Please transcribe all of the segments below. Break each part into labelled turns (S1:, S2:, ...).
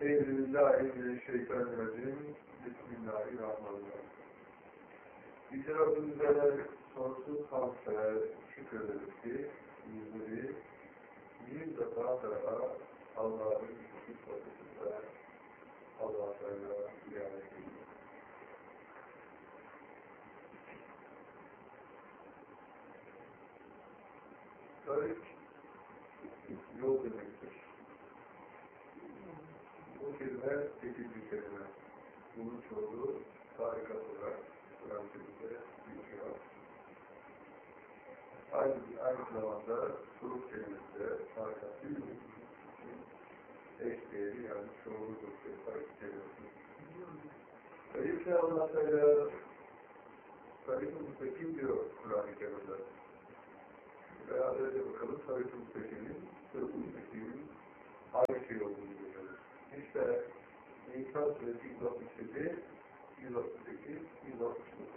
S1: Euzubillahimineşşeytanirracim. Bismillahirrahmanirrahim. Yüce Rabbimize sonsuz hamd ve şükrederiz ki bizleri bir defa daha Allah'ın sıfatında Allah Teala ziyaret ediyor. Tarih yol demektir. Bu kelime tekil bir kelime. Bunun çoğu tarikat olarak Fransızca geçiyor. Aynı zamanda suruk kelimesi de tarikat değil mi? Eşdeğeri yani çoğuludur tarikat kelimesi. Öyleyse Allah Teala Tarih-i Müstakim diyor Kur'an-ı Kerim'de. Beraberce bakalım Tarih-i Müstakim'in, Tarih-i Müstakim'in aynı şey olduğunu görüyoruz. İşte İnsan Suresi 167, 168, 169.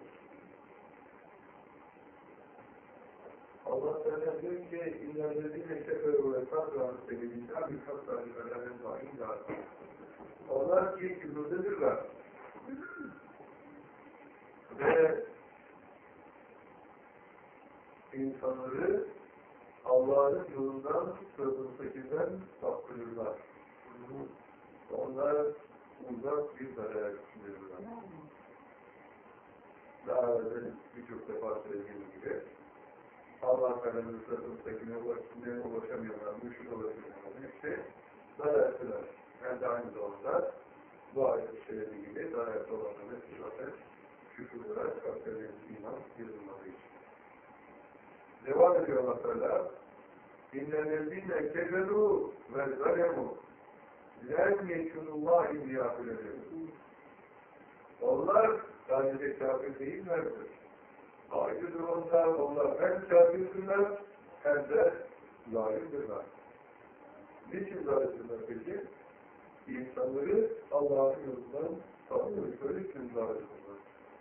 S1: Allah Teala diyor ki İnnellezîne keferû ve kadran sebebinden bir kadran veren vâhîndâ. Onlar ki küfürdedirler. Ve insanları Allah'ın yolundan sözündekinden saptırırlar. Onlar uzak bir zarar düşünürler. Daha önce birçok defa söylediğim gibi Allah Teala'nın sözündekine ulaşamayanlar, müşrik ulaşamayanlar işte zararlılar. Hem de aynı zamanda bu ayet söylediği gibi zararlı olanların zaten küfür olarak kalplerinin iman yazılmadığı için. Devam ediyor Allah Teala. İnnellezîne keferû ve zalemû lem yekunullah iyâfilehum. Onlar sadece kafir değillerdir. Aynı durumda onlar hem kafirdirler hem de zalimdirler. Niçin zalimdirler peki? İnsanları Allah'ın yolundan tanıyor. Böyle için zalimdirler.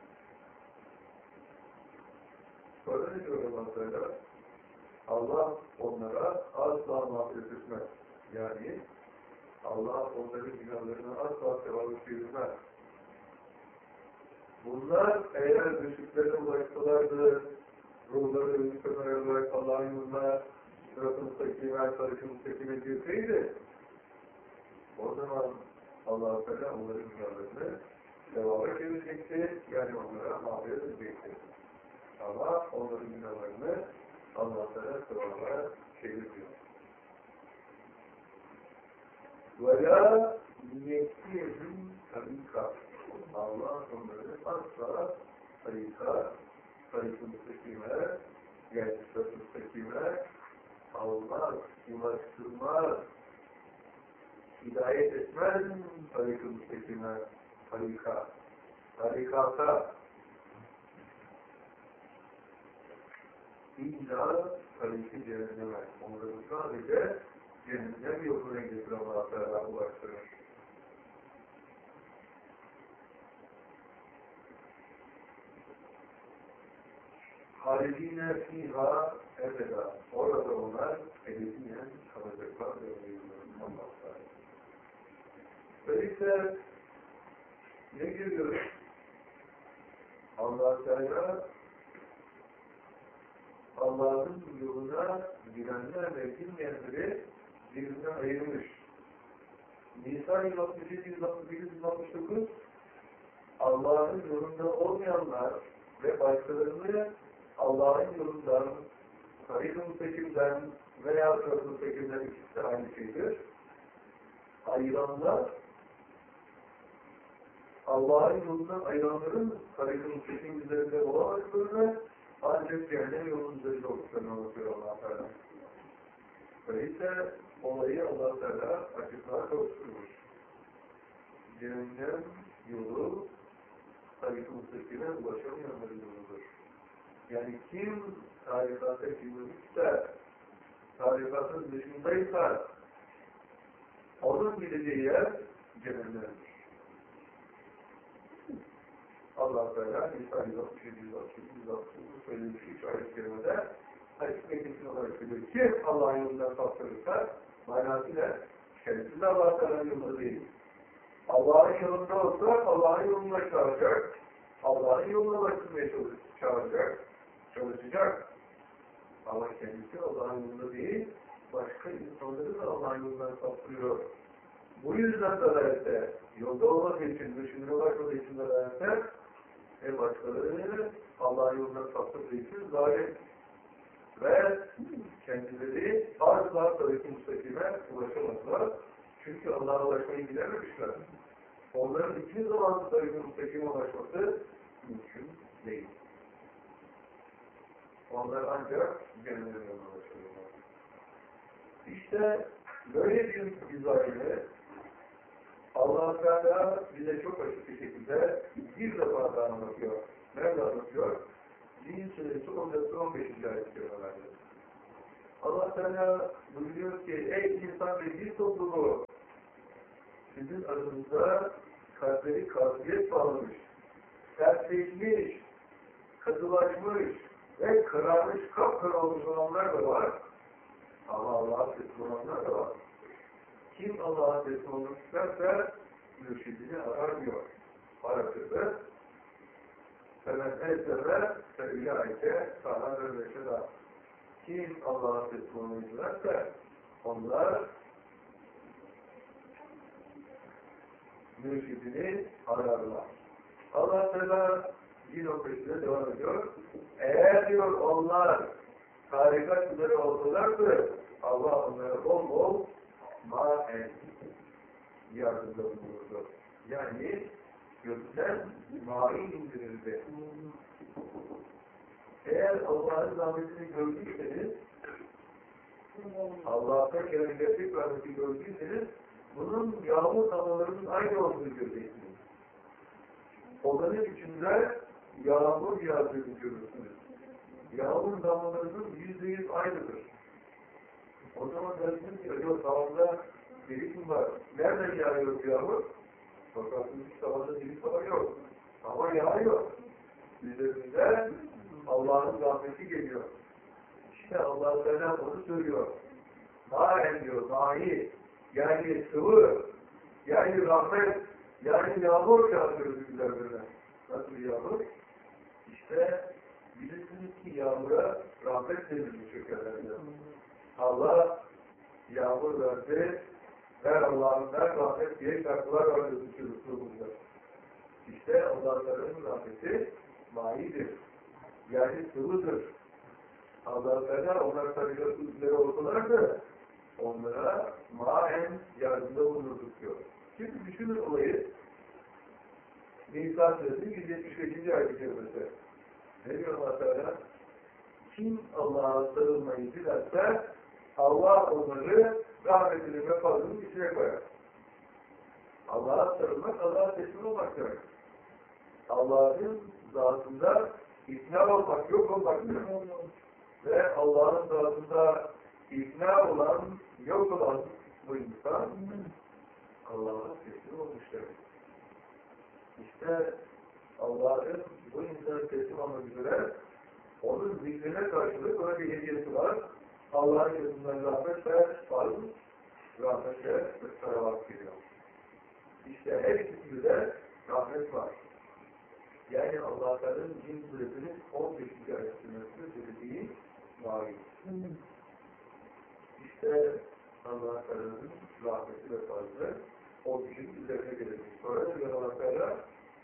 S1: Sonra ne diyor Allah Teala? Allah onlara asla mağfiret etmez. Yani Allah onların günahlarını asla sevabı çevirmez. Bunlar eğer müşriklere ulaşsalardı, ruhları mükemmel olarak Allah'ın yoluna sıratı müstakime, tarıkı müstakime girseydi, o zaman Allah-u Teala onların günahlarını sevaba çevirecekti, yani onlara mağfiret edecekti. Ama onların günahlarını Allah-u Teala sevaba çeviriyor. وَلَا يَكْتِيهِمْ تَرِيكَ. Allah onları asla tarih-i müstakime, yani sırat-ı müstakime almaz, ulaştırmaz, hidayet etmez tarih-i müstakime, tarikata. İlla tarih-i cehenneme. Onları sadece cehennem yoluna getiren Allah Teala ulaştırır. Halidine fiha ebeda. Orada onlar ebediyen kalacaklar ve Allah Teala. Öyleyse ne görüyoruz? Allah Teala Allah'ın yoluna girenler ve girmeyenleri birbirinden ayırmış. Nisa 167, 168, 169 Allah'ın yolunda olmayanlar ve başkalarını Allah'ın yolundan, tarih-i müstakimden veya sırat-ı müstakimden ikisi de aynı şeydir. Ayıranlar, Allah'ın yolundan ayıranların tarih-i müstakim üzerinde olamadıklarını ancak cehennem yolunun üzerinde olduklarını anlatıyor Allah Teala. Öyleyse olayı Allah Teala açıklığa kavuşturmuş. Cehennem yolu tarih-i müstakime ulaşamayanların yoludur. Yani kim tarikata girmişse, tarikatın dışındaysa, onun gideceği yer cehennemdir. Allah Teala Nisa 167, 169 söylemiş 3 ayet kerimede açık ve kesin olarak söylüyor. Kim Allah'ın yolundan saptırırsa manasıyla kendisi de Allah Teala'nın yolunda değil. Allah'ın yolunda olsa Allah'ın yoluna çağıracak. Allah'ın yoluna başlamaya çalışacak. Ama kendisi Allah'ın yolunda değil, başka insanları da Allah'ın yolundan saptırıyor. Bu yüzden dalalette, yolda olmak için, düşününe ulaşmadığı için dalalette, başkalarını Allah'ın yolundan saptırdığı için zalim ve kendileri asla tabii-ki müstakime ulaşamadılar. Çünkü Allah'a ulaşmayı bilememişler. Onların hiçbir zaman tabii-ki müstakime ulaşması mümkün değil. Onlar ancak cennetin yoluna ulaşıyorlar. İşte böyle bir izahını Allah-u Teala bize çok açık bir şekilde bir defa daha anlatıyor. Nerede anlatıyor? Din Suresi 14-15. ayet-i kerimelerde. Allah Teala buyuruyor ki, ey insan ve bir topluluğu, sizin aranızda kalpleri kabiliyet bağlamış, sertleşmiş, katılaşmış ve kararmış, kapkara olmuş olanlar da var. Ama Allah'a teslim olanlar da var. Kim Allah'a teslim olmak isterse mürşidini aramıyor. Aratırdı. Femen ezzeme fe'ülâike sâhâ ve reşedâ. Kim Allah'a teslim olmak isterse onlar mürşidini ararlar. Allah Teala din okuyuşuna devam ediyor. Eğer diyor onlar tarikat üzere olsalardı Allah onlara bol bol ma'en yardımda bulurdu. Yani gökten ma'i indirirdi. Eğer Allah'ın rahmetini gördüyseniz, Allah'a keremletlik rahmeti gördüyseniz, bunun yağmur damlalarının aynı olduğunu göreceksiniz. Odanın içinde yağmur yağdığını görürsünüz. Yağmur damlalarının %100 aynıdır. O zaman dersiniz ki, acaba tavanda birikim var. Nereden yağıyor yağmur? Bakarsınız ki tavanda birikim var yok. Ama yağıyor. Üzerinde Allah'ın rahmeti geliyor. İşte Allah Teala onu söylüyor. Mâen diyor, ma'i, yani sıvı, yani rahmet, yani yağmur yağdırıyor üzerine. Nasıl yağmur? İşte bilirsiniz ki yağmura rahmet denilmiş kökenlerinde. Allah yağmur verdi, ver Allah'ın ver rahmet diye şarkılar vardır Resulullah. İşte Allah'ın rahmeti mâidir. Yani sıvıdır. Allah Teala onlar tarikatı üzere olsalardı onlara mâen yardımda bulunduk diyor. Şimdi düşünün olayı. Nisa Suresi 175. ayet-i kerimesi. Ne diyor Allah Teala? Kim Allah'a sarılmayı dilerse Allah onları rahmetinin ve fazlının içine koyar. Allah'a sarılmak, Allah'a teslim olmak demek. Allah'ın zatında ikna olmak, yok olmak demek. Ve Allah'ın zatında ikna olan, yok olan bu insan Allah'a teslim olmuş demek. İşte Allah'ın bu insana teslim olmak üzere onun zikrine karşılık ona bir hediyesi var. Allah'ın gözünden rahmet ve fazl, rahmet ve salavat geliyor. İşte her ikisinde de rahmet var. Yani Allah'ın Cin Suresinin 15. ayetinde söylediği vahiy. İşte Allah'ın rahmeti ve fazlı o gücün üzerine gelecek. Sonra diyor Allah Teala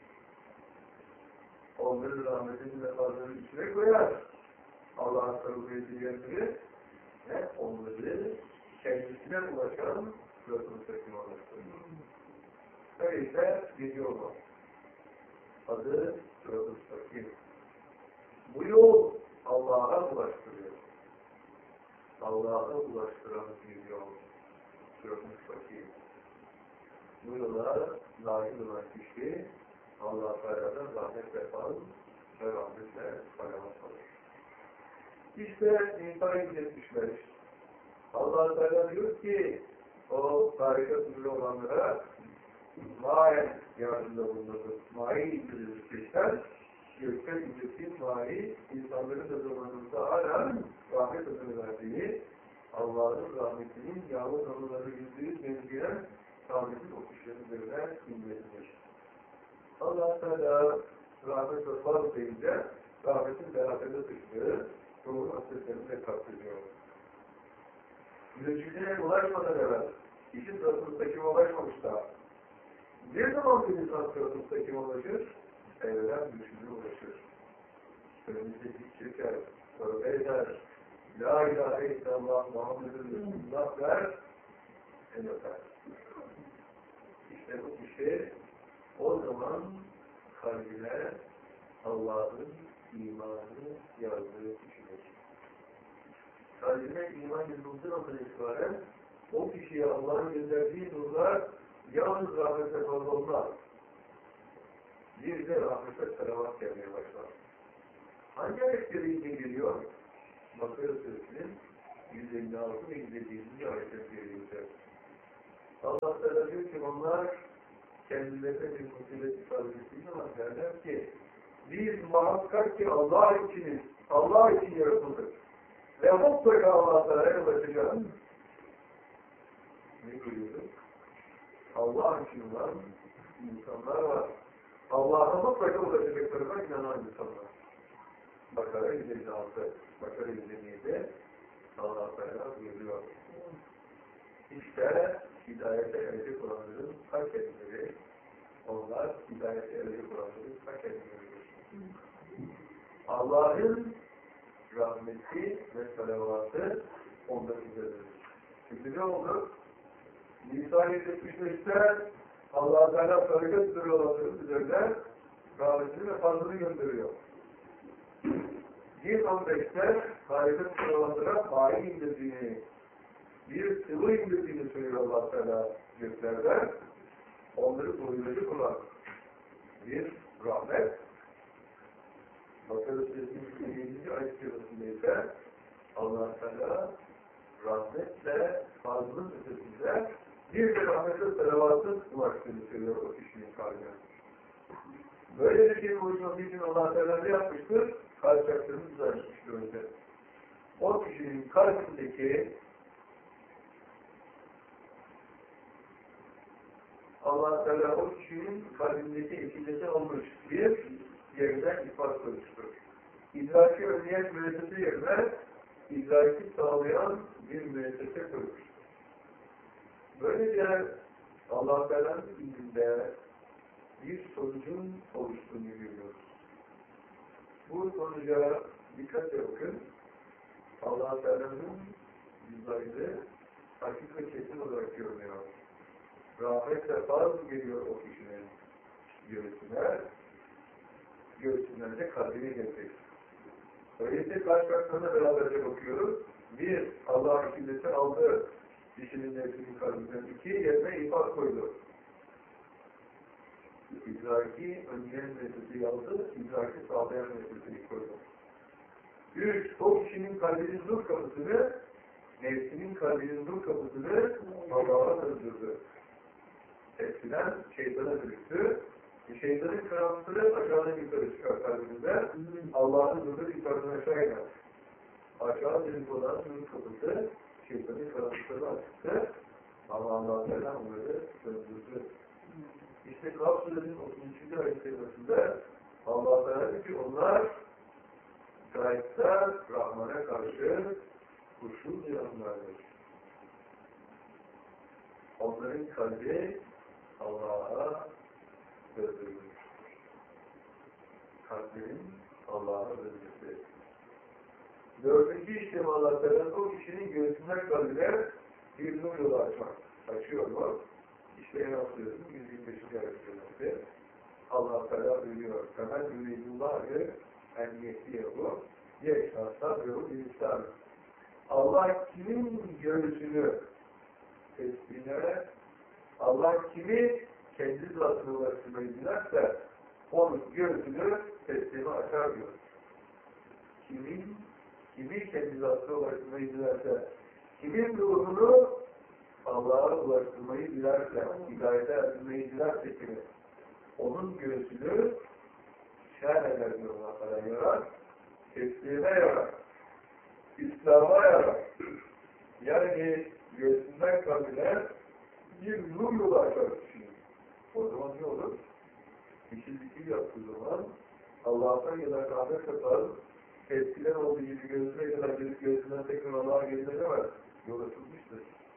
S1: onların rahmetini ve fazlının içine koyar. Allah'ın sarılmayı dileyenleri ve onları kendisine ulaşan Resulü Sekim'e ulaştırıyor. Öyleyse bir yol var. Adı Resulü Sekim. Bu yol Allah'a ulaştırıyor. Allah'a ulaştıran bir yol. Resulü Sekim. Bu yola layık olan kişi Allah-u Teala'dan rahmet ve fazl ve rahmetle salavat alır. İşte İnsan 75. Allah-u Teala diyor ki o tarikat üzere olanlara mâen yardımda bulunurdu. Mâi indirilmiş kişiler gökten indirdiği mâi insanların da zamanında hala rahmet adını verdiği Allah'ın rahmetinin yağmur damlaları %100 benzeyen rahmetin o kişilerin üzerine edilir. Allah Teala rahmet ve fazl deyince rahmetin beraberinde dışlığı ruhun hasretlerini de kastediyor. Müneccüliğe ulaşmadan evvel, işin sırasındaki ulaşmamış daha. Ne zaman bir insan sırasındaki ulaşır? Evvelen düşünce ulaşır. Önümüzde dik çeker, tövbe eder, La ilahe illallah Muhammedun Resulullah der, en öper. İşte bu kişi o zaman kalbine Allah'ın imanı yazdığı kişidir. Kalbine iman yazıldığı andan itibaren o kişiye Allah'ın gönderdiği nurlar yalnız rahmete fazla olmaz. Bir de rahmete salavat gelmeye başlar. Hangi ayetleri geliyor? Bakara Suresi'nin 156 ve 157. ayetleri. Allah Teala diyor ki onlar kendilerine bir musibet ifade ettiği zaman derler ki biz muhakkak ki Allah içiniz, Allah için yaratıldık. Ve mutlaka Allah Teala'ya ulaşacağız. Ne görüyoruz? Allah için olan insanlar var. Allah'a mutlaka ulaşacaklarına inanan insanlar. Bakara 156, Bakara 157 Allah Teala buyuruyor. İşte hidayete erecek olanların hak etmeleri, onlar hidayete erecek olanların hak etmeleridir. Allah'ın rahmeti ve salavatı onların üzeridir. Şimdi ne oldu? Nisa 75'te Allah-u Teala tarikat üzere olanların üzerine rahmetini ve fazlını gönderiyor. 1.15'te tarikat üzere olanlara mahi indirdiğini, bir sıvı indirdiğini söylüyor Allah Teala göklerden, onları doyurucu olan bir rahmet. Bakara Suresi'nin 7. ayet sırasındaysa Allah Teala rahmetle fazlının ötesinde bir de rahmetle salavatın ulaştığını söylüyor o kişinin kalbine. Böyle bir şeyin oluşması için Allah Teala ne yapmıştır? Kalp çarklarını düzeltmiştir önce. O kişinin kalbindeki Allah Teala o kişinin kalbindeki ekilesi olmuş bir yerden ifade koymuştur. İdraki önleyet müessesi yerine idraki sağlayan bir müessese koymuştur. Böylece Allah Teala'nın ilminde bir sonucun oluştuğunu görüyoruz. Bu sonuca dikkatle bakın. Allah Teala'nın yüzlerinde hakik ve kesin olarak görünüyor. Rahmetle fazla geliyor o kişinin göğsüne de kalbine gelecek. Öyleyse karşılaştığına beraberce bakıyoruz. Bir, Allah ikilisi aldı kişinin nefsinin kalbinden. İki, yerine ifade koydu. İdraki önleyen nefsini aldı, idraki sağlayan nefsini koydu. Üç, o kişinin kalbinin nur kapısını, nefsinin kalbinin nur kapısını Allah'a döndürdü. Eskiden şeytana dönüştü. Şeytanın karanlıkları aşağıdan yukarı çıkar kalbinde. Allah'ın nuru yukarıdan aşağı iner. Aşağı dönük olan nur kapısı şeytanın karanlıkları açtı. Ama Allah'ın Teala onları döndürdü. İşte Kaf Suresi'nin 33. ayet-i Allah Teala diyor ki onlar gayette Rahman'a karşı kuşu duyanlardır. Onların kalbi Allah'a döndürülmüştür. Kalbinin Allah'a döndürülmüştür. Dördüncü işlem Allah Teala o kişinin göğsünden kalbine bir nur yolu açmak. Açıyor mu? İşte Enam Suresi'nin 125. ayet-i Allah Teala buyuruyor. Temel yürüyüllâhı en yehdiyehu yeşhâsâbehu insan. Allah kimin göğsünü tesbihine, Allah kimi kendi zatına ulaştırmayı dilerse onun göğsünü teslimi açar diyor. Kimi kendi zatına ulaştırmayı dilerse, kimin ruhunu Allah'a ulaştırmayı dilerse, hidayete erdirmeyi dilerse kimi, onun göğsünü şer eder diyor Allah yarar, teslime yarar, İslam'a yarar. Yani göğsünden kalbine bir nur yolu açar kişinin. O zaman ne olur? Kişi zikir yaptığı zaman Allah'tan ya da rahmet yapar, eskiden olduğu gibi gözüne kadar gelip gözünden tekrar Allah'a gelinemez. Yol açılmıştır.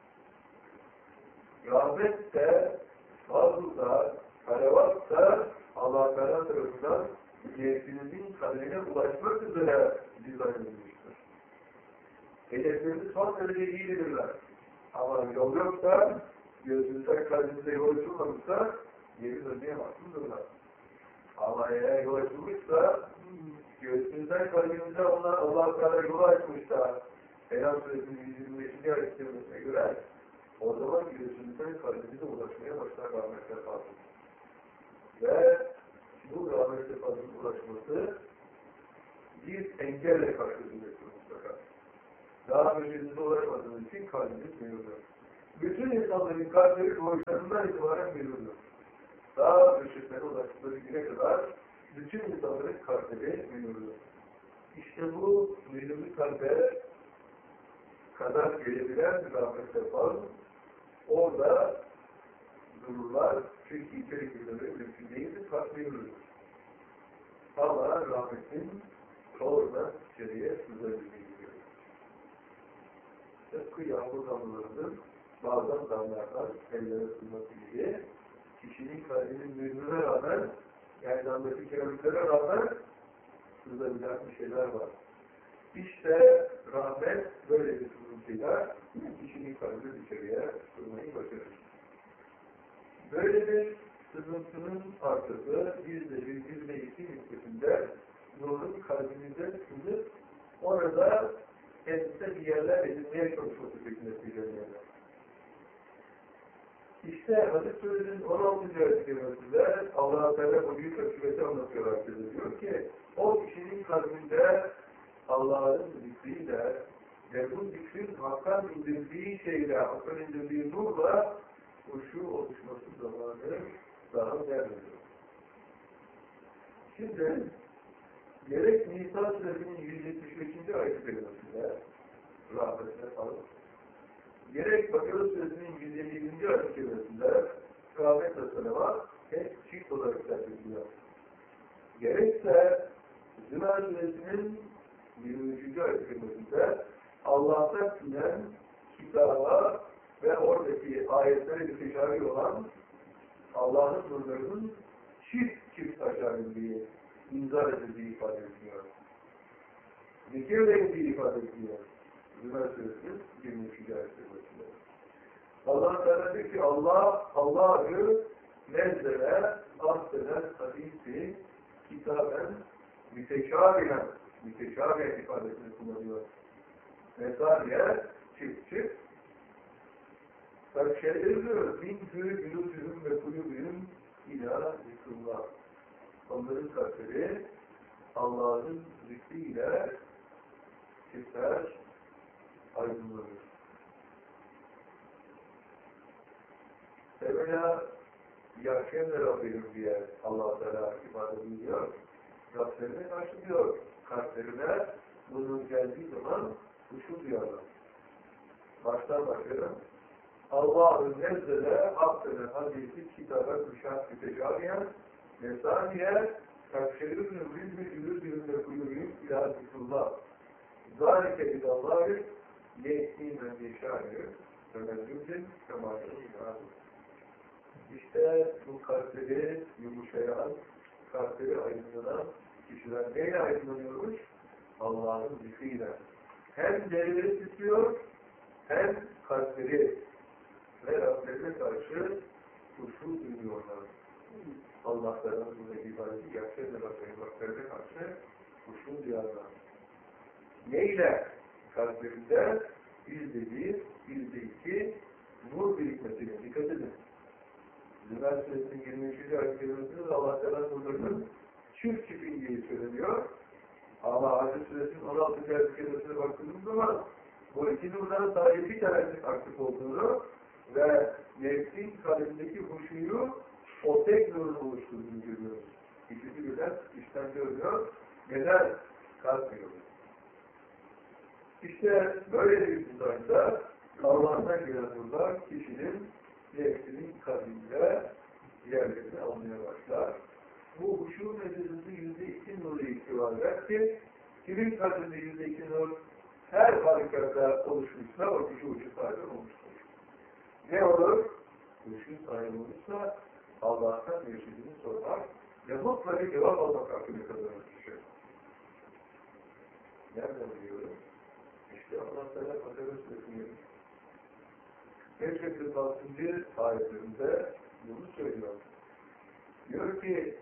S1: Rahmet de, fazl da, salavat da Allah Teala tarafından nefsinizin kaderine ulaşmak üzere dizayn edilmiştir. Hedeflerini son derece iyi bilirler. Ama yol yoksa, gözünüzden kalbinize yol açılmamışsa, geri dönmeye mahkumdurlar. Ama eğer yol açılmışsa, gözünüzden kalbinize Allah Teala yolu açmışsa, Elham Suresinin 125. ayet kelimesine göre, o zaman gözünüzden kalbinize ulaşmaya başlar rahmetle fazla. Ve bu rahmetle fazla ulaşması bir engelle karşılaşacaktır mutlaka. Daha öncesinde ulaşmadığınız için kalbiniz mühürlür. Bütün insanların kalpleri doğuşlarından itibaren mühürlür. Daha ölçüklere ulaştıkları güne kadar bütün insanların kalpleri mühürlür. İşte bu mühürlü kalbe kadar gelebilen rahmetle fazla orada dururlar. Çünkü içeri girmeleri mümkün değildir, kalpleri ama rahmetin oradan içeriye süzülebildiği gibi. Tıpkı yağmur damlalarının bazen damlardan ellere sızması gibi kişinin kalbinin mühürüne rağmen yani damdaki keramiklere rağmen sızabilen bir şeyler var. İşte rahmet böyle bir sızıntıyla kişinin kalbini içeriye sızmayı başarır. Böyle bir sızıntının arkası %1, %2 nispetinde nurun kalbimize sızıp orada kendisine bir yerler edinmeye çalışması şeklinde söyleniyor. İşte Hadis Suresi'nin 16. ayet kelimesinde Allah-u Teala bu büyük hakikati anlatıyor arkadaşlar. Diyor ki o kişinin kalbinde Allah'ın zikriyle ve bu zikrin hakkan indirdiği şeyle, hakkan indirdiği nurla huşu oluşması zamanı daha gelmiyor. Şimdi gerek Nisa Suresi'nin 175. ayet kelimesinde rahmetine falan, gerek Bakara Suresi'nin 157. ayet kelimesinde rahmet ve salavat hep çift olarak tercihliyor. Gerekse Zümer Suresi'nin 23. ayet kelimesinde Allah'tan inen kitaba ve oradaki ayetlere müteşabih olan Allah'ın nurlarının çift aşağı inzar edildiği ifade ediliyor. Zikir edildiği ifade ediliyor. Zümer Suresi'nin 23. ayet kelimesinde. Allah Teala diyor ki Allah'ı nezzele ahsenen hadisi kitaben müteşabihen ifadesini kullanıyor. Mesaliye çift فَشَّئِرْ مِنْهُ gülübühüm ve kulübühüm ilâ zikrullah. Onların kalpleri Allah'ın zikriyle titrer, aydınlanır. Evvela yaşayanlar Rabbim diye Allah-u Teala ifade ediyor. Kalplerine karşılıyor. Kalplerine bunun geldiği zaman huşu duyarlar. Baştan başlayalım. Allah'ın nezzele abdele hadisi kitaba müşahit müteşabiyen mesaniye takşerifün bilme kulübün ilâ zikrullah. Zâlike idallâhi ye'tîmen yeşâhir ve mezûdin kemâlâhî. İşte bu kalpleri yumuşayan, kalpleri aydınlanan kişiler neyle aydınlanıyormuş? Allah'ın zikriyle. Hem derileri titriyor, hem kalpleri ve Rablerine karşı huşu duyuyorlar. Allah Teala'nın buradaki ibadeti gerçekten Rablerine karşı huşu duyarlar. Neyle? Kalplerinde %1, nur birikmesine dikkat edin. Zümer Suresi'nin 23. ayet kelimesinde Allah Teala'nın nurlarının çift indiği söyleniyor. Ama Hadis Suresi'nin 16. ayet kelimesine baktığımız zaman bu iki nurların sadece bir tanesi aktif olduğunu ve nefsin kalbindeki huşuyu o tek nurun oluşturduğunu görüyoruz. İkisi birden içten görünüyor. Neden? Kalkmıyor. İşte böyle bir düzayda Allah'tan gelen nurlar kişinin nefsinin kalbinde yerlerini almaya başlar. Bu huşu meselesi %2 nuru ihtiva eder ki kimin kalbinde %2 nur her halikatta oluşmuşsa o kişi huşu sahibi olmuştur. Ne olur? Huşu sahibi olursa Allah'tan yaşadığını sorar ve mutlaka cevap almak hakkını kazanır kişi. Nereden biliyorum? İşte Allah Teala Fatiha'da söylüyor. 546. ayetlerinde bunu söylüyor. Diyor ki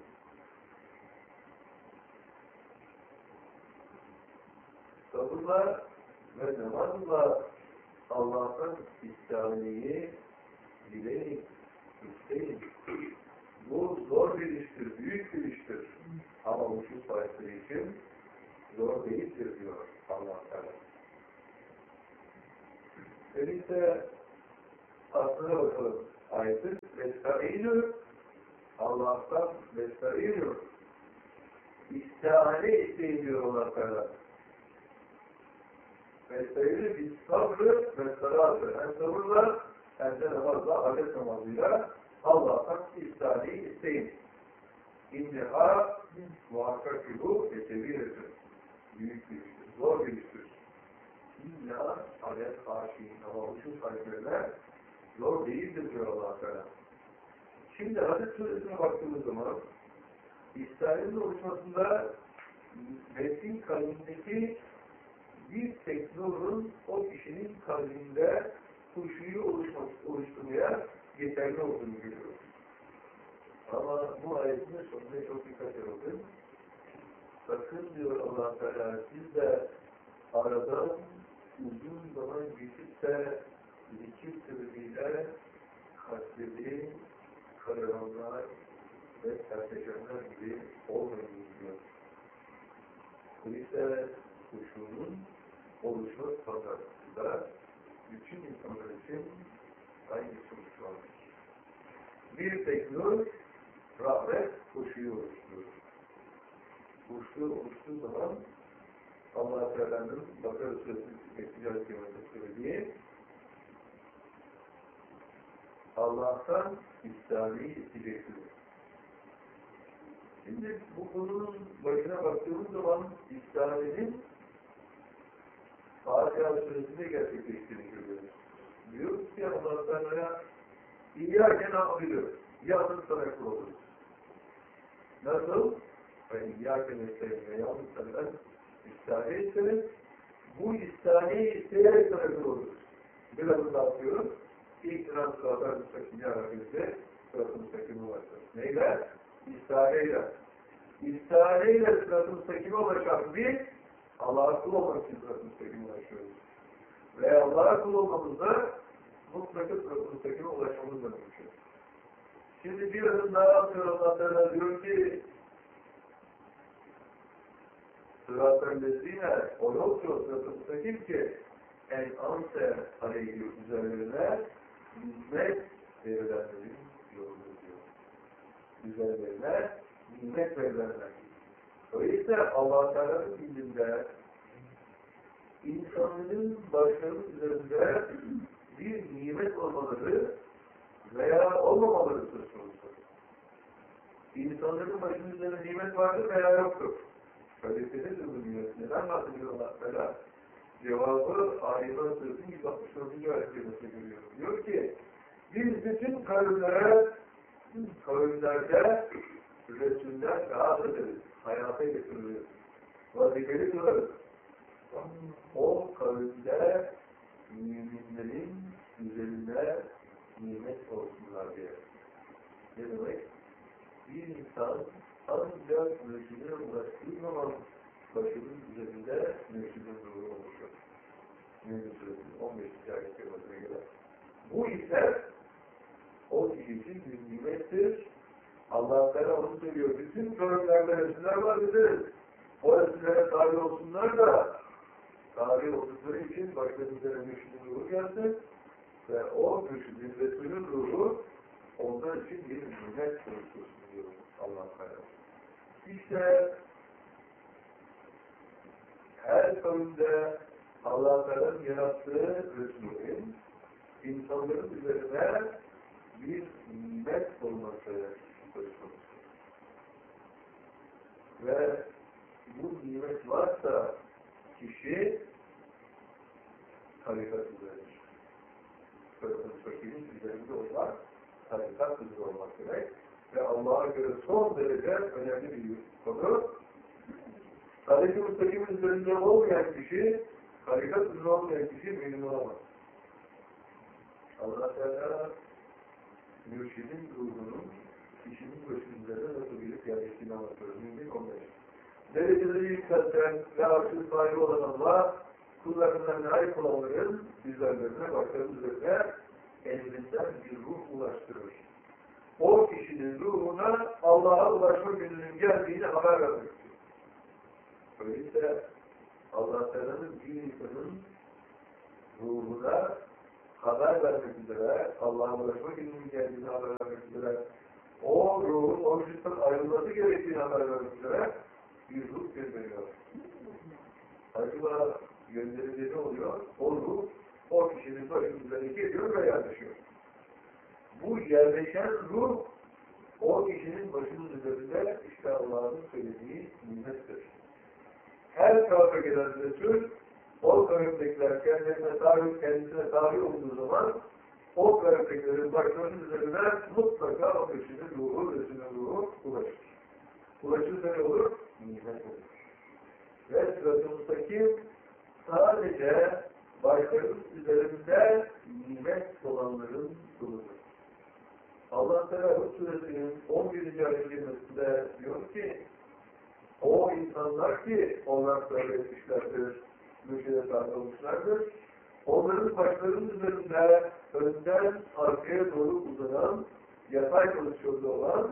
S1: sabırla ve namazla Allah'tan istihaneyi dileyin, isteyin. Bu zor bir iştir, büyük bir iştir. Ama uçuş sahipleri için zor değildir diyor Allah-u Teala. Öyleyse aslına bakalım. Ayetin vesta'inü Allah'tan vesta'inü istihane isteyin diyor Allah Teala. Vesta'inü biz sabrı ve salatı hem sabırla hem de namazla, adet namazıyla Allah'tan istihaneyi isteyin. İnneha muhakkak ki bu eseviredir. Büyük bir iştir, zor bir iştir. İlla adet haşin ama uçun sahiplerine zor değildir diyor Allah-u Teala. Şimdi Hadis Suresi'ne baktığımız zaman İsrail'in oluşmasında nefsin kalbindeki bir tek nurun o kişinin kalbinde huşuyu oluşturmaya yeterli olduğunu görüyoruz. Ama bu ayetin sonunda çok dikkat edin. Sakın diyor Allah Teala siz de arada uzun zaman geçip de zikir sebebiyle kalpleri kararanlar ve serteşenler gibi olmayın diyor. Öyleyse huşunun oluşma standartında bütün insanlar için aynı sonuç vardır. Bir tek nur, rahmet huşuyu oluşturur. Huşu oluştuğu zaman Allah-u Teala'nın Bakara Suresi'nin 8. ayet-i söylediği Allah'tan İslami'yi isteyeceksiniz. Şimdi bu konunun başına baktığımız zaman İslami'nin Fatiha Suresi'nde gerçekleştiğini görüyoruz. Diyoruz ki Allah-u Teala'ya İyyâken a'budu, yalnız sana kul oluruz. Nasıl? İyyâken isteyene yalnız sana İstihane isteriz. Bu istihaneyi isteyerek sana kul oluruz. Biraz daha yapıyoruz. İlk sıram sıralar müstakim yarabimizde sıratı müstakime ulaşır. Neyle? İstihaneyle. İstihaneyle sıratı müstakime ulaşan biz Allah'a kul olmak için sıratı müstakime ulaşıyoruz. Ve Allah'a kul olmamızda mutlaka sıratı müstakime ulaşmamız da mümkün. Şimdi bir adım daha atıyor Allah Teala diyor ki sırat-ı lezine o yoktur sıratı müstakim ki en anse aleyhi üzerlerine nimet verilenlerin yoludur diyor. Üzerlerine nimet verilenler. Öyleyse Allah-u Teala'nın ilminde insanların başlarının üzerinde bir nimet olmaları veya olmamaları söz konusu. İnsanların başının üzerinde nimet vardır veya yoktur. Kaliteli bu nimet. Neden bahsediyor Allah Teala? Cevabı Ayet-i Sözü'nün 164. ayet-i görüyoruz. Diyor ki, biz bütün kavimlerde Resuller rahat ederiz, hayata getiririz, vazifeli kılarız. O kavimde müminlerin üzerinde nimet olsunlar diye. Ne demek? Bir insan ancak Resulüne ulaştığı zaman başının üzerinde Resulün ruhu oluşur. Mümin Suresi'nin 15. ayet-i göre. Bu ise o kişi için bir nimettir. Allah-u Teala onu söylüyor. Bütün kavimlerde Resuller var deriz. O Resullere tabi olsunlar da tabi oldukları için başlarının üzerine Resulün ruhu gelsin ve o Resulün ruhu onlar için bir nimet oluştursun diyor Allah-u Teala. İşte her kavimde Allah-u Teala'nın yarattığı Resulün insanların üzerine bir nimet olması söz konusu. Ve bu nimet varsa kişi tarikat üzeredir. Sözün üzerinde olmak, tarikat üzere olmak demek ve Allah'a göre son derece önemli bir konu. Tarikat müstakimin üzerinde olmayan kişi, tarikat üzere olmayan kişi mümin olamaz. Allah Teala mürşidin ruhunun kişinin başında nasıl bilip yerleştiğini anlatıyor. Mümin 15. Dereceleri yükselten ve arşın sahibi olan Allah, kullarından layık olanların üzerlerine, başlarının üzerine elinden bir ruh ulaştırır. O kişinin ruhuna Allah'a ulaşma gününün geldiğini haber vermektir. Öyleyse Allah Teala'nın bir insanın ruhuna haber vermek üzere, Allah'a ulaşma gününün geldiğini haber vermek üzere, o ruhun o vücuttan ayrılması gerektiğini haber vermek üzere bir ruh gönderiyor. Acaba gönderildiği ne oluyor? O ruh, o kişinin başının üzerine geliyor ve yerleşiyor. Bu yerleşen ruh, o kişinin başının üzerinde işte Allah'ın söylediği nimettir. Her tarafa gelen Resul, o kavimdekiler kendisine tabi olduğu zaman, o kavimdekilerin başlarının üzerine mutlaka o kişinin ruhu, Resul'ün ruhu ulaşır. Ulaşırsa ne olur? Nimet olur. Ve sıratımızdaki sadece başların üzerinde nimet olanların kuludur. Allah Teala Hud Suresinin 11. ayet kerimesinde diyor ki, o insanlar ki onlar tövbe etmişlerdir, mürşide sahip olmuşlardır, onların başlarının üzerinde önden arkaya doğru uzanan, yatay pozisyonda olan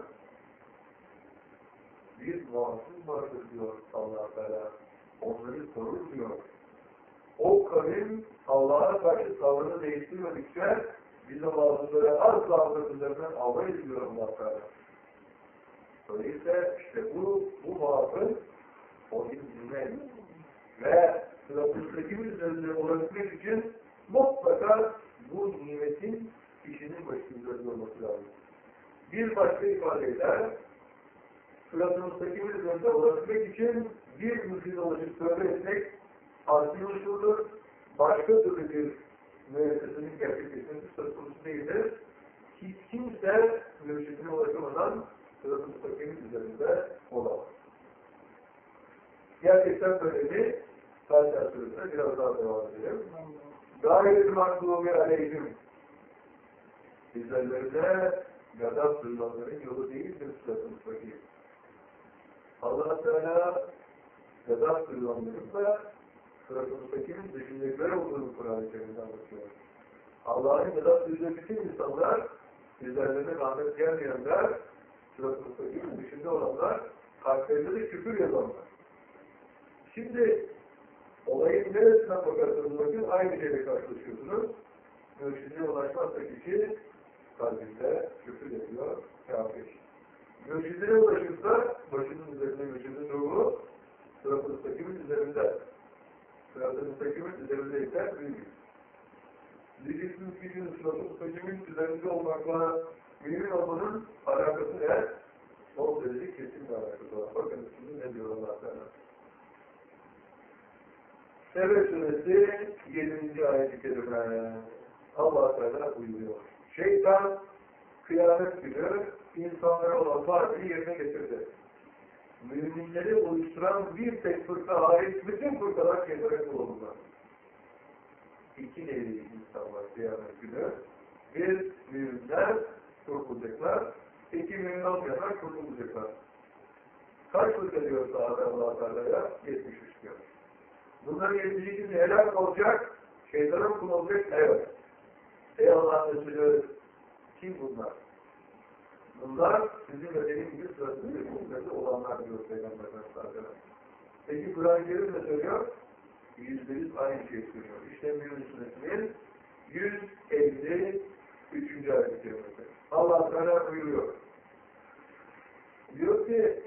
S1: bir muhasım vardır diyor Allah Teala. Onları korur diyor. O kavim Allah'a karşı tavrını değiştirmedikçe bize bazıları asla onların üzerinden alay ediyor Allah Teala. Öyleyse işte bu muhafız o bir nimet ve sıratımızdaki üzerinde olabilmek için mutlaka bu nimetin kişinin başında olması lazım. Bir başka ifadeyle sıratımızdaki üzerinde olabilmek için bir mürşide ulaşıp tövbe etmek asli usuldur. Başka türlü bir müessesinin gerçekleşmesi söz konusu değildir. Hiç kimse mürşidine ulaşamadan sıratımızdaki üzerinde olamaz. Gerçekten böyle bir Fatiha Suresi'ne biraz daha devam edelim. Gâyet-i maklûmi aleyhim. Bizlerine gadab duyulanların yolu değildir sıratımızdaki. Allah Teala gadab duyulanların da sıratımızdakinin dışındakiler olduğunu Kur'an-ı Kerim'de anlatıyor. Allah'ın gadab duyduğu bütün insanlar, bizlerine rahmet gelmeyenler, sıratımızdakinin dışında olanlar, kalplerinde de küfür yazanlar. Şimdi olayın neresinden bakarsanız bakın aynı şeyle karşılaşıyorsunuz. Mürşidine ulaşmazsa kişi kalbinde küfür ediyor, kafir. Mürşidine ulaşırsa başının üzerinde mürşidin ruhu sıratımızdakinin üzerinde. Sıratımızdakinin üzerindeyse büyük. Diyeceksiniz ki sıratımızdakinin üzerinde olmakla mümin olmanın alakası ne? Son derece kesin bir alakası var. Bakın şimdi ne diyor Allah Teala. Sebe Suresi 7. ayet-i kerime. Allah Teala buyuruyor. Şeytan kıyamet günü insanlara olan vaadini yerine getirdi. Müminleri oluşturan bir tek fırka hariç bütün fırkalar kendine bulundular. İki nevi insan var kıyamet günü. Bir, müminler kurtulacaklar. İki, mümin olmayanlar kurtulacaklar. Kaç fırka diyor sahada Allah Teala'ya? 73 diyor. Bunların 72'si helal olacak, şeytanın kulu olacak, evet. Ey Allah'ın Resulü, kim bunlar? Bunlar sizin ve benim gibi sırasında olanlar diyor Peygamber Efendimiz. Peki Kur'an-ı Kerim ne söylüyor? %100 aynı şey söylüyor. İşte Mümin Suresinin 153. ayet-i kerimesi. Allah Teala buyuruyor. Diyor ki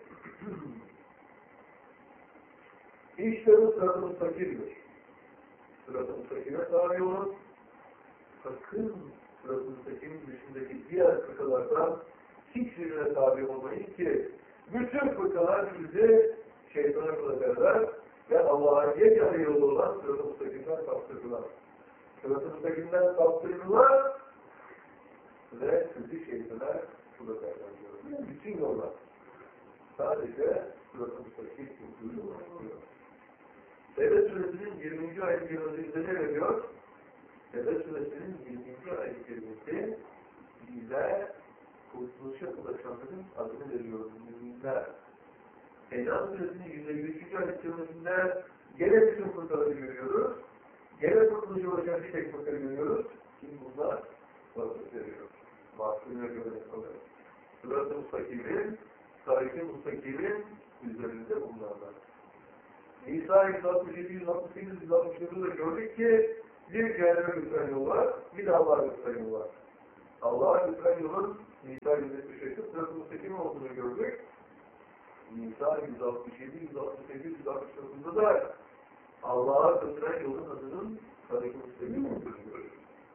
S1: İşte bu sırat-ı müstakildir. Sırat-ı müstakile tabi olun. Sakın Sırat-ı müstakimin dışındaki diğer fırkalardan hiçbirine tabi olmayın ki bütün fırkalar bizi şeytana kulak ve Allah'a yegane yolu olan sırat-ı müstakimden kaptırdılar. Sırat-ı müstakimden kaptırdılar ve sizi şeytana kulak ederler. Bütün yollar. Sadece sırat-ı müstakim kurtuluyor. Devlet Suresi'nin 20. ayet kerimesinde ne veriyor? Devlet Suresi'nin 20. ayet kerimesi bize kurtuluşa ulaşanların adını veriyor. Müminler. Enam Suresi'nin 153. ayet kerimesinde gene bütün fırkaları görüyoruz. Gene kurtuluşa ulaşan bir tek fırkaları görüyoruz. Kim bunlar? Vasıf veriyor. Vasfına göre kalıyor. Sırat-ı Mustakim'in, Tarih-i Mustakim'in üzerinde bunlardan. İsa 167, 168, 169'da gördük ki bir cehenneme götüren yol var, bir de Allah'a götüren yol var. Allah'a götüren yolun Nisa 178, Sırat-ı Mustakim olduğunu gördük. Nisa 167, 168, 169'da da Allah'a götüren yolun adının Tarih-i Mustakim olduğunu gördük.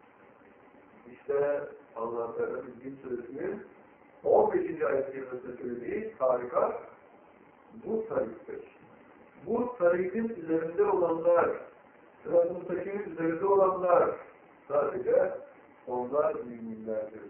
S1: İşte Allah-u Teala Bilgin Suresi'nin 15. ayet kerimesinde söylediği tarikat bu tariktir. Bu tarihin üzerinde olanlar, Sırat-ı Müstakim'in üzerinde olanlar sadece onlar müminlerdir.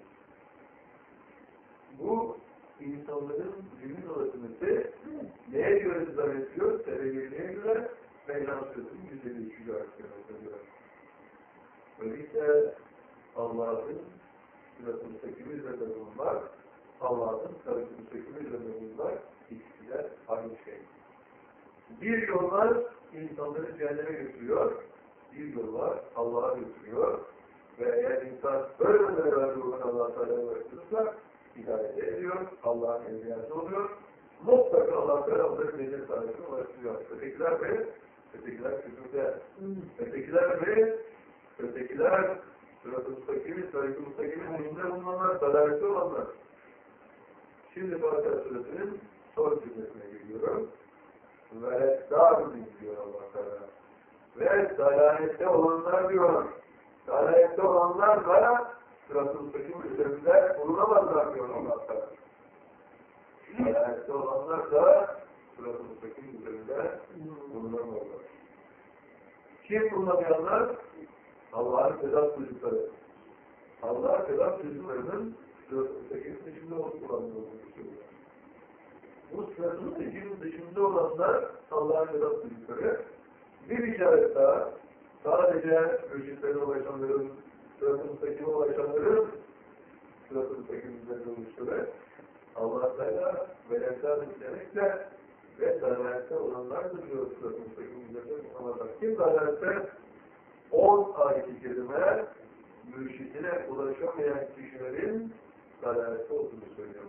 S1: Bu insanların mümin olabilmesi neye göre zannediyor? Sebebiyeliğe göre Mevlam Sözü'nün 153. ayetlerine göre. Öyleyse Allah'ın Sırat-ı Müstakim'i üzerinde bulunmak, Allah'ın Sırat-ı Müstakim'i üzerinde bulunmak ikisi de aynı şey. Bir yol var, insanları cehenneme götürüyor. Bir yol var, Allah'a götürüyor. Ve eğer insan böyle beraber ruhunu Allah-u Teala'ya bırakırsa hidayet ediyor, Allah'ın evliyası oluyor. Mutlaka Allah-u Teala onların denir sahibine ulaştırıyor. Ötekiler mi? Ötekiler küfürde. Ötekiler mi? Ötekiler Sırat-ı Mustakim'in, Tarih-i Mustakim'in önünde bulunanlar, dalalette olanlar. Şimdi Fatiha Suresi'nin son cümlesine geliyorum. Ve darın diyor Allah Teala. Ve dalalette olanlar diyor. Dalalette olanlar da Sırat-ı Müstakim üzerinde bulunamazlar diyor Allah Teala. Dalalette olanlar da Sırat-ı Müstakim üzerinde bulunamazlar. Kim bulunamayanlar? Allah'ın tezat çocukları. Allah'ın tezat çocuklarının Sırat-ı Müstakim'in dışında olduğunu söylüyor. Bu Sırat-ı Müstakim'in dışında olanlar Allah'ın tezat çocukları. Bir işaret daha, sadece mürşitlerine ulaşanların, Sırat-ı Müstakim'e ulaşanların Sırat-ı Müstakim'in üzerinde oluşları. Allah Teala veletler demekle ve dalalette olanlardır diyor Sırat-ı Müstakim'in üzerinde bulunamazlar. Kim dalalette? 10 ayet-i kerime mürşidine ulaşamayan kişilerin dalalette olduğunu söylüyor.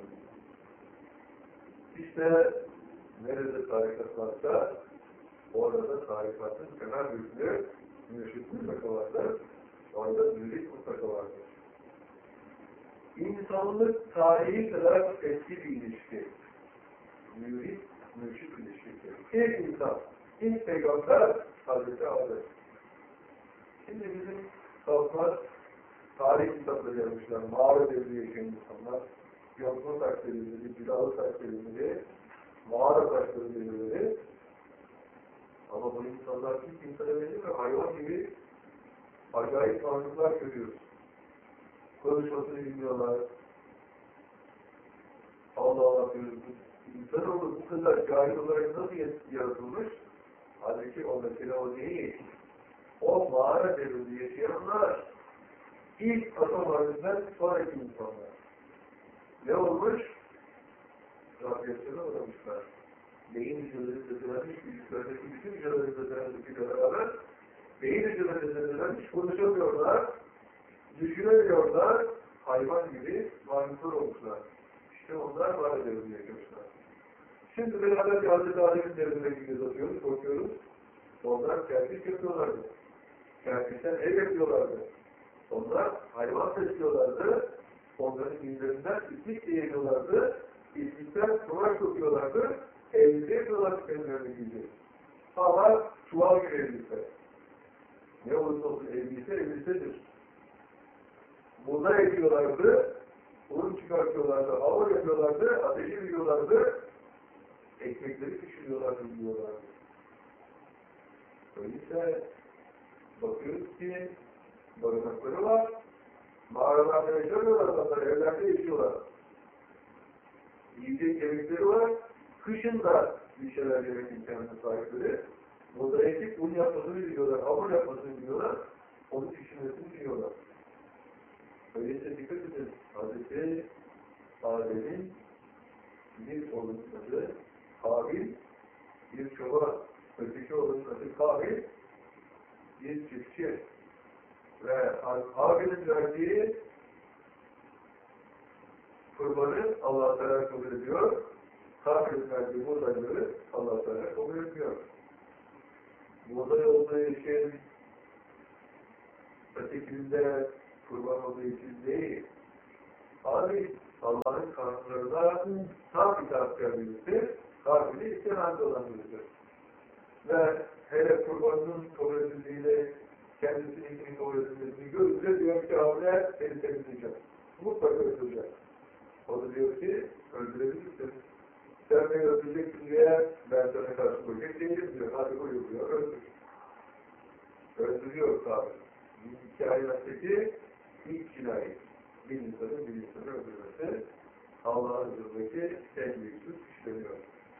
S1: İşte nerede tarikat varsa orada tarikatın kenar hükmü mürşid mutlaka vardır. Orada mürit mutlaka vardır. İnsanlık tarihi kadar eski bir ilişki. Mürit-mürşid ilişkisi. İlk insan, ilk peygamber Hazreti Adem. Şimdi bizim halklar tarih kitapları yazmışlar. Mağara devri yaşayan insanlar. Yokluk taşlarıyla, bidalı taşlarıyla, mağara taşlarıyla. Ama bu insanlar ilk insana benziyor ve hayvan gibi acayip varlıklar görüyoruz. Konuşmasını bilmiyorlar. Allah Allah diyoruz. İnsanoğlu bu kadar cahil olarak nasıl yaratılmış? Halbuki o mesele o değil. O mağara devrinde yaşayanlar ilk atom varlıklar sonraki insanlar. Ne olmuş? Radyasyona uğramışlar. Beyin hücreleri zedelenmiş, yüzlerdeki bütün hücreleri zedelenmesiyle beraber beyin hücreleri zedelenmiş, konuşamıyorlar, düşünemiyorlar, hayvan gibi varlıklar olmuşlar. İşte onlar mağara devrinde yaşamışlar. Şimdi beraber Hazreti Adem'in devrine göz atıyoruz, bakıyoruz. Onlar kerpiç yapıyorlardı. Kerpiçten ev yapıyorlardı. Onlar hayvan besliyorlardı. Onların yüzlerinden iplik yayıyorlardı. İplikten kumaş kokuyorlardı. Elbise yapıyorlardı kendilerine giyecek. Ama çuval gibi elbise. Ne olursa olsun elbise elbisedir. buğday ekiyorlardı, un çıkartıyorlardı, hamur yapıyorlardı, ateşi biliyorlardı, ekmekleri pişiriyorlardı, biliyorlardı. Öyleyse bakıyoruz ki barınakları var, mağaralarda yaşamıyorlar, adamlar evlerde yaşıyorlar. Yiyecek yemekleri var, kışın da bir şeyler yemek imkanına sahipleri. Burada ekmek un yapmasını biliyorlar, hamur yapmasını biliyorlar, onu pişirmesini biliyorlar. Öyleyse dikkat edin, Hazreti Adem'in bir oğlunun adı Kabil, bir çoban, öteki oğlunun adı Kabil, bir çiftçi. Ve Kabil'in verdiği kurbanı Allah-u Teala kabul ediyor. Kabil'in verdiği buğdayları Allah-u Teala kabul etmiyor. Buğday olduğu için ötekinde kurban olduğu için değil. Abi Allah'ın kanunlarına tam itaat birisi, Kabil'i istemezde olan birisi. Ve hele kurbanın kabul edildiğiyle kendisinin kabul edildiğini görünce diyor ki Avle seni temizleyeceğim. Mutlaka öldüreceğim. O da diyor ki öldürebilirsin. Sen beni öldüreceksin diye ben sana karşı koyacak değilim diyor. Hadi uyuyor, öldür. Öldürüyor Kabil. Hikayetteki ilk cinayet. Bir insanı öldürmesi Allah'ın huzurundaki en büyük suç işleniyor.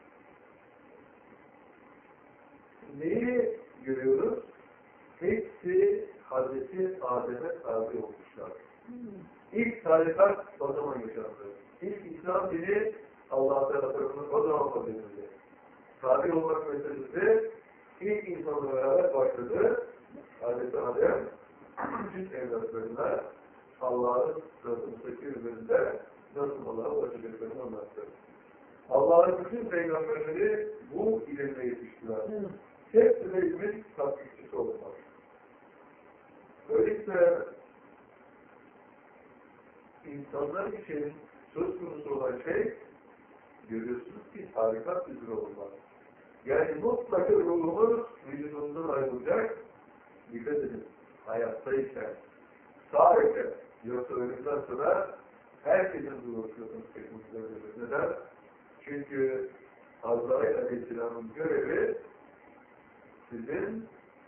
S1: Neyi görüyoruz? Hepsi Hazreti Adem'e tabi olmuşlar. İlk tarikat o zaman yaşandı. İlk İslam dini Allah tarafından o zaman kabul edildi. Tabi olmak meselesi ilk insanla beraber başladı. Hazreti Adem bütün evlatlarına Allah'ın rızkındaki üzerinde nasıl Allah'a ulaşacaklarını anlattı. Allah'ın bütün peygamberleri bu ilimle yetiştiler. Hepsi de ilmin tatbikçisi oldular. Öyleyse insanlar için söz konusu olan şey görüyorsunuz ki tarikat üzere olmak. Yani mutlaka ruhumuz vücudumuzdan ayrılacak. Dikkat edin. Hayattayken, sağken, yoksa ölümden sonra herkesin ruhu çekmişlerdir. Neden? Çünkü Azrail Aleyhisselam'ın görevi sizin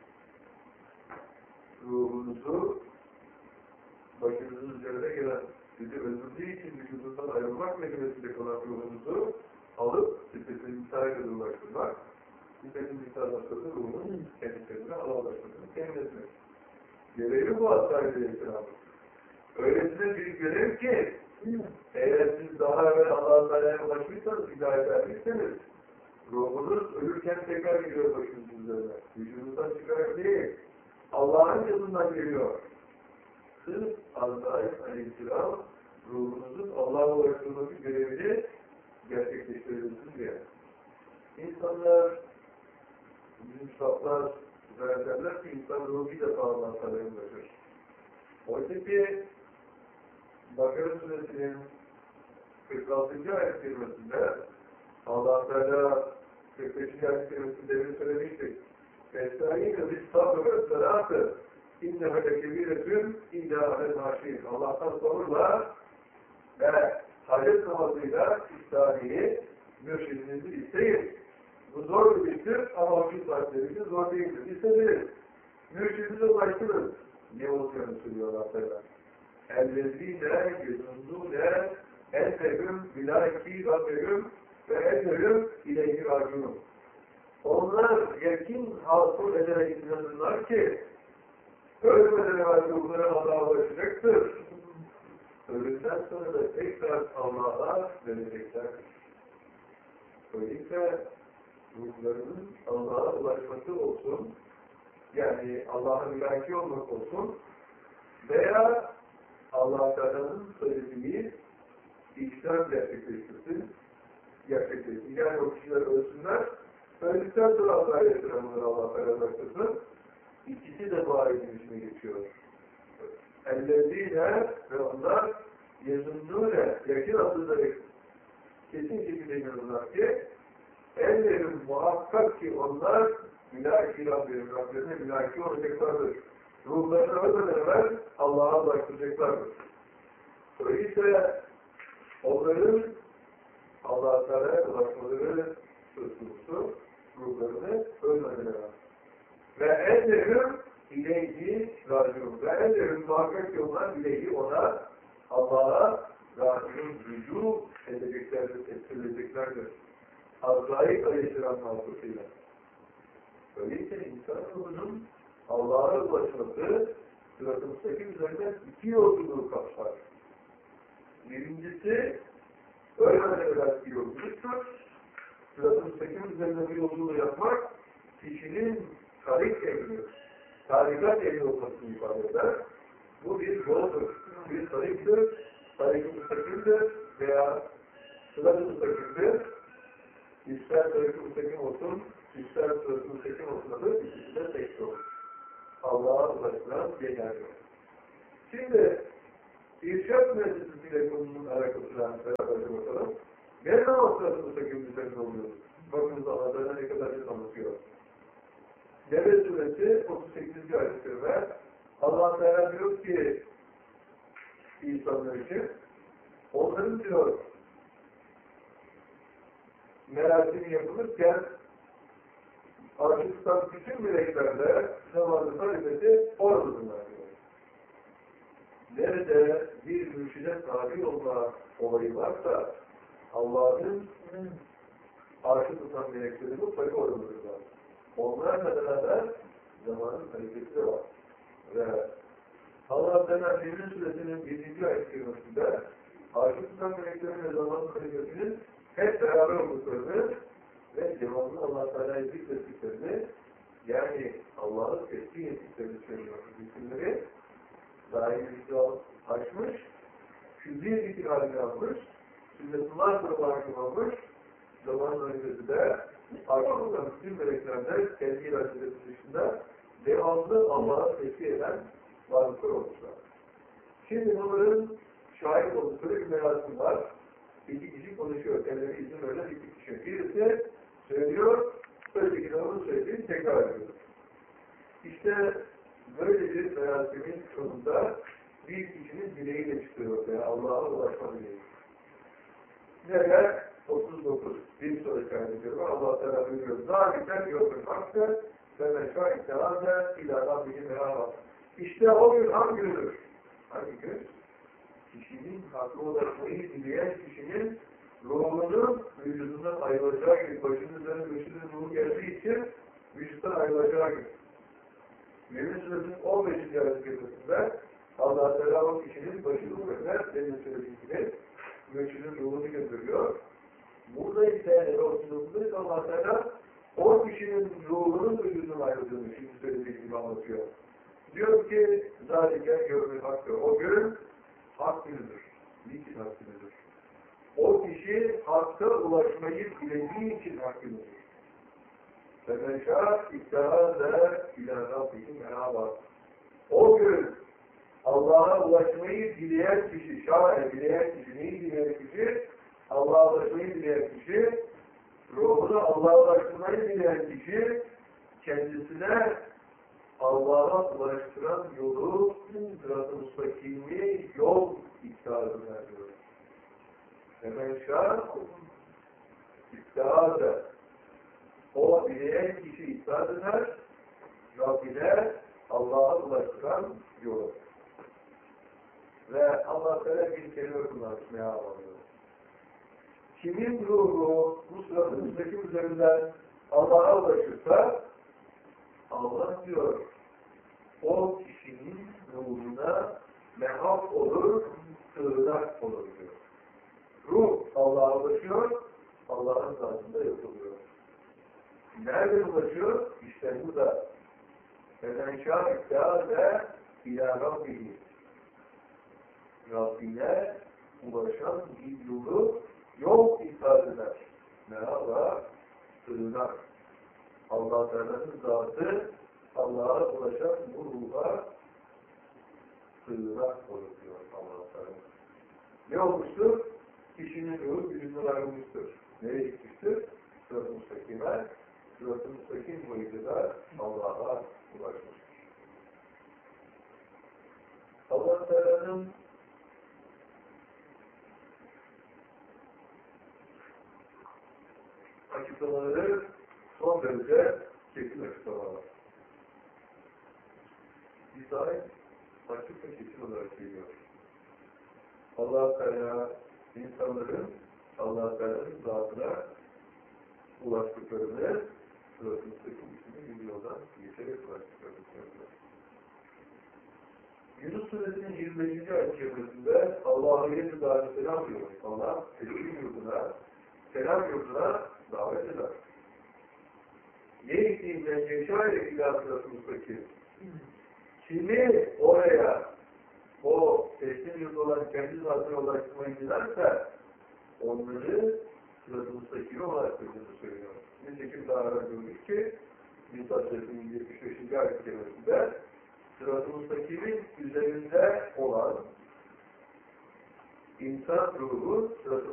S1: ruhunuzu başınızın üzerine gelen sizi öldürdüğü için vücudundan ayrılmak meselesiyle kalan ruhunuzu alıp sifetin miktarıyla ulaştırmak, sifetin miktarından sonra ruhunun kendisine Allah'laşmasını temin etmek. Görevi bu Azrail Aleyhisselam'ın. Öylesine bir görev ki eğer siz daha evvel Allah'ın Teala'ya ulaşmışsanız, hidayet vermişseniz ruhunuz ölürken tekrar geliyor başınızın üzerine. Vücudundan çıkarak değil, Allah'ın yanından geliyor. Sırf Azrail Aleyhisselam ruhunuzun Allah'a ulaştırması görevini gerçekleştirebilsin diye. İnsanlar, bizim kitaplar derler ki insan ruhu bir defa Allah'ın Teala'ya ulaşır. Oysa ki Bakara Suresi'nin 46. ayet kerimesinde Allah-u Teala 45. ayet kerimesinde demin söylemiştik. Estaizu bis-sabr ve-s-salâtı innehe lekebîretün illâ alel-hâşîn. Allah'tan sabırla ve hacet namazıyla istihaniyi, mürşidinizi isteyin. Bu zor bir iştir ama o gün saatleri için zor değildir. İstediniz. Mürşidinize ulaştınız. Ne olacağını söylüyor Allah Teala. اَلَّذ۪ينَ يَزُنُّونَ اَنْفَهُمْ بِلَاكِي رَبِّهُمْ وَاَنَّهُمْ اِلَيْهِ رَاجُونَ. Onlar yakin hasıl ederek inanırlar ki ölmeden evvel ruhları Allah'a ulaşacaktır. Ölümden sonra da tekrar Allah'a döneceklerdir. Öyleyse ruhlarının Allah'a ulaşması olsun, yani Allah'a mülaki olmak olsun veya Allah-u Teala'nın söylediği İslam gerçekleştirsin. Yani o kişiler ölsünler, öldükten sonra Allah'a yetirenleri Allah'a Teala'nın ikisi de bu ayetin içine geçiyor. Ellezîne ve onlar yezunnûne yakın adında kesin şekilde inanırlar ki ellerim muhakkak ki onlar mülâki Rablerine mülâki olacaklardır. ruhlarını ölmeden evvel Allah'a ulaştıracaklardır. Öyleyse onların Allah'a Teala'ya ulaşmaları söz konusu, ruhlarını ölmeden evvel. Ve ennehum ileyhi raciun. Ve ennehum muhakkak yollar ileyhi ona Allah'a raciun rücu edileceklerdir. Azrail Aleyhisselam vasıtasıyla. Öyleyse insan ruhunun Allah'a ulaşması Sırat-ı Müstakim üzerinden iki yolculuğu kapsar. Birincisi ölmeden evvel bir yolculuktur. Sırat-ı Müstakim üzerinde bir yolculuğu yapmak kişinin tarik ehli, tarikat ehli olmasını ifade eder. Bu bir yoldur, bir tariktir, tarik-ı müstakimdir veya sırat-ı müstakimdir. İster tarik-ı müstakim olsun, ister sırat-ı müstakim olsun adı, ikisi de tek yol. Allah'a ulaştıran yeter yol. Şimdi, irşad müessesesiyle konunun alakasına beraber bakalım. Ne zaman sırat-ı müstakim üzerinde oluyoruz? Bakınız Allah'ta ne kadar bir anlatıyor. Devlet Suresi 38. ayet-i Allah Teala diyor ki insanlar için onların diyor merasimi yapılırken arşıktan bütün meleklerle zamanı talebeti oradadırlar diyor. Nerede bir mürşide tabi olma olayı varsa Allah'ın arşı tutan melekleri mutlaka oradadırlar. Onlarla beraber zamanın hareketi de var. Ve Allah Teala Devlet Suresi'nin 7. ayet-i arşı tutan meleklerin ve zamanın hareketinin hep beraber olduklarını ve devamlı Allah Teala'yı zikrettiklerini, yani Allah'ı tesbih ettiklerini söylüyor. Hükümleri daim açmış, küzüye zikir haline almış, sünnetullah grubu hakim almış, zamanın hareketi de arşından bütün meleklerden kendi iradesi dışında devamlı Allah'a tesbih eden varlıklar olmuşlar. Şimdi bunların şahit oldukları bir merasim var. İki kişi konuşuyor. Kendileri izin verilen iki kişi. Birisi söylüyor, öteki onun söylediğini tekrar ediyor. İşte böyle bir merasimin sonunda bir kişinin dileğiyle çıkıyor veya Allah'a ulaşma dileği. Nerede? 39. Bir sonraki ayet-i Allah Teala buyuruyor. Zâliken yokun hakkı ve meşâ ittihâze ilâdan bihi merâvâ. İşte o gün hangi gündür? Hangi gün? Kişinin haklı ulaşmayı dileyen kişinin ruhunun vücudundan ayrılacağı gün, başının üzerine vücudun ruhu geldiği için vücuttan ayrılacağı gün. Mümin Suresi'nin 15. ayet-i Allah Teala o kişinin başının üzerine demin söylediği gibi vücudun ruhunu gönderiyor. Burada ise Resulullah Allah Teala o kişinin ruhunun vücudundan ayrıldığını şimdi söylediği gibi anlatıyor. Diyor ki zaten görünür hakkı. O gün hak günüdür. Niçin hak günüdür? O kişi hakka ulaşmayı dilediği için hak günüdür. فَمَنْشَاءَ اِتَّهَذَا اِلَى رَبِّهِ مَرَابًا. O gün Allah'a ulaşmayı dileyen kişi, şahe dileyen kişi, neyi dileyen kişi? Allah'a ulaşmayı dileyen kişi, ruhunu Allah'a ulaştırmayı dileyen kişi, kendisine Allah'a ulaştıran yolu, sırat-ı müstakimi yol iktidarını veriyor. Hemen şah, iktidarı. O dileyen kişi iktidat eder, Rabbine Allah'a ulaştıran yolu. Ve Allah Teala bir kelime kullanmaya alıyor. Kimin ruhu bu sırat-ı müstakim üzerinden Allah'a ulaşırsa, Allah diyor, o kişinin ruhuna mehab olur, sığınak olur diyor. Ruh Allah'a ulaşıyor, Allah'ın zatında yapılıyor. Nerede ulaşıyor? İşte burada. فَمَنْ شَاءَ اِتَّهَذَا اِلَى رَبِّهِ. Rabbine ulaşan bir yol ikaz eder. Merhaba, sığınak. Allah Teala'nın zatı, Allah'a ulaşan bu ruha sığınak olur diyor Allah Teala. Ne olmuştur? Kişinin ruhu vücudundan ayrılmıştır. Nereye gitmiştir? Sırat-ı müstakime, Sırat-ı müstakim boyunca da Allah'a ulaşmıştır. Allah Teala'nın açıklamaları son derece kesin açıklamalar. İsa'yı açık ve kesin olarak geliyor. Allah Teala insanların Allah Teala'nın zatına ulaştıklarını sırasındaki ismini bir yoldan geçerek ulaştıklarını söylüyor. Yunus Suresinin 25. ayet kerimesinde Allah'a yedi davet selam diyor. Allah teslim yurduna, selam yurduna davet eder. Yeğittiğinden geçerek ilahsırasındaki kimi oraya o teslim yurdu olan kendi zatına ulaştırmayı dilerse onları sırasındaki olarak gözünü söylüyor. Nitekim daha evvel gördük ki Nisa Suresinin 75. ayet kerimesinde sırat-ı üzerinde olan insan ruhu sırat-ı